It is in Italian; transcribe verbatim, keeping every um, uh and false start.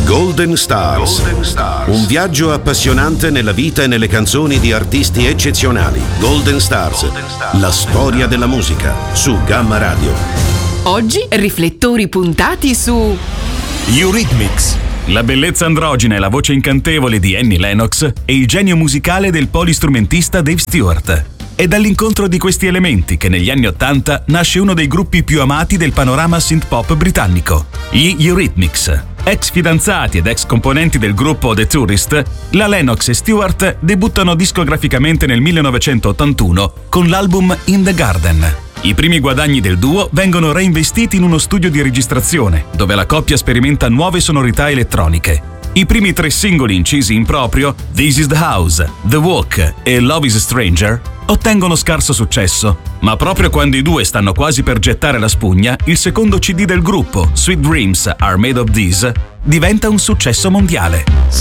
Golden Stars. Golden Stars. Un viaggio appassionante nella vita e nelle canzoni di artisti eccezionali. Golden Stars. Golden Stars. La storia della musica su Gamma Radio. Oggi riflettori puntati su Eurythmics. La bellezza androgina e la voce incantevole di Annie Lennox e il genio musicale del polistrumentista Dave Stewart. È dall'incontro di questi elementi che negli anni Ottanta nasce uno dei gruppi più amati del panorama synth-pop britannico, gli Eurythmics. Ex fidanzati ed ex componenti del gruppo The Tourist, la Lennox e Stewart debuttano discograficamente nel millenovecentottantuno con l'album In the Garden. I primi guadagni del duo vengono reinvestiti in uno studio di registrazione, dove la coppia sperimenta nuove sonorità elettroniche. I primi tre singoli incisi in proprio, This is the House, The Walk e Love is a Stranger, ottengono scarso successo, ma proprio quando i due stanno quasi per gettare la spugna, il secondo C D del gruppo, Sweet Dreams Are Made of These, diventa un successo mondiale.